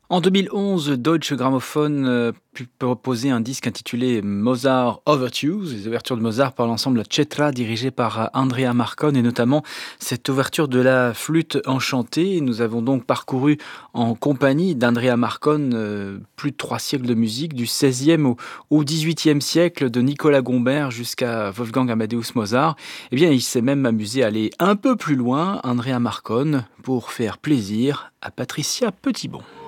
En 2011, Deutsche Grammophon put proposer un disque intitulé Mozart Overtures, les ouvertures de Mozart par l'ensemble Cetra dirigé par Andrea Marcon et notamment cette ouverture de la flûte enchantée. Nous avons donc parcouru en compagnie d'Andrea Marcon plus de 3 siècles de musique, du 16e au 18e siècle, de Nicolas Gombert jusqu'à Wolfgang Amadeus Mozart. Eh bien, il s'est même amusé à aller un peu plus loin, Andrea Marcon, pour faire plaisir à Patricia Petitbon.